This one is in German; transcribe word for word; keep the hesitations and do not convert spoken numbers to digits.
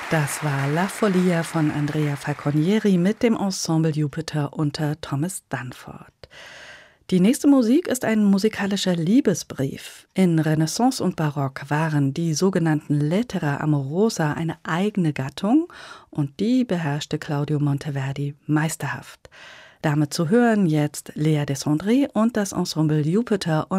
Das war La Follia von Andrea Falconieri mit dem Ensemble Jupiter unter Thomas Dunford. Die nächste Musik ist ein musikalischer Liebesbrief. In Renaissance und Barock waren die sogenannten Lettera amorosa eine eigene Gattung und die beherrschte Claudio Monteverdi meisterhaft. Damit zu hören jetzt Lea Desandré und das Ensemble Jupiter